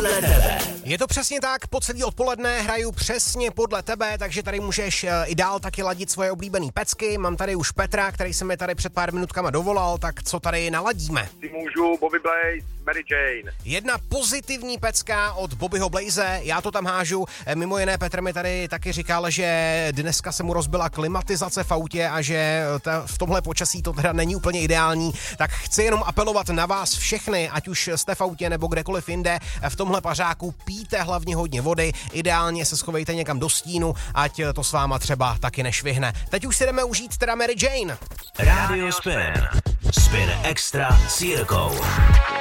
podle tebe. Je to přesně tak, po celý odpoledne hraju přesně podle tebe, takže tady můžeš i dál taky ladit svoje oblíbený pecky. Mám tady už Petra, který se mi tady před pár minutkama dovolal, tak co tady naladíme? Si můžu Bobby Blaze, Mary Jane. Jedna pozitivní pecka od Bobbyho Blaze, já to tam hážu. Mimo jiné Petr mi tady taky říkal, že dneska se mu rozbila klimatizace v autě a že v tomhle počasí to teda není úplně ideální, tak chci jenom apelovat na vás všechny, ať už jste v autě nebo kdekoliv jinde, v tomhle pařáku pijte hlavně hodně vody, ideálně se schovejte někam do stínu, ať to s váma třeba taky nešvihne. Teď už si jdeme užít teda Mary Jane. Radio Spin. Spin Extra s Jirkou.